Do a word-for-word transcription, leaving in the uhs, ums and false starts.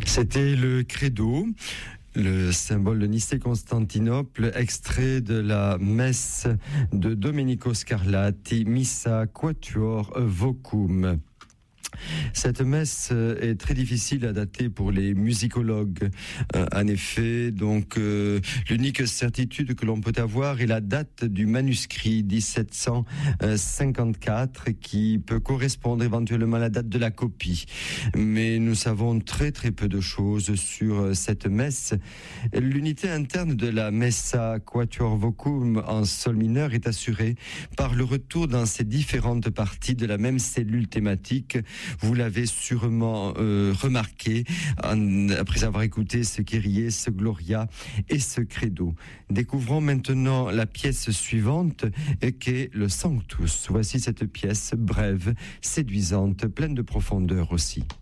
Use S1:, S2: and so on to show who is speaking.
S1: C'était le credo, le symbole de Nicée-Constantinople, extrait de la messe de Domenico Scarlatti, Missa Quatuor Vocum. Cette messe est très difficile à dater pour les musicologues. Euh, en effet, donc euh, l'unique certitude que l'on peut avoir est la date du manuscrit dix-sept cent cinquante-quatre, qui peut correspondre éventuellement à la date de la copie. Mais nous savons très très peu de choses sur cette messe. L'unité interne de la Messa Quatuor Vocum en sol mineur est assurée par le retour dans ces différentes parties de la même cellule thématique. Vous l'avez sûrement euh, remarqué en, après avoir écouté ce Kyrie, ce Gloria et ce Credo. Découvrons maintenant la pièce suivante qui est le Sanctus. Voici cette pièce brève, séduisante, pleine de profondeur aussi.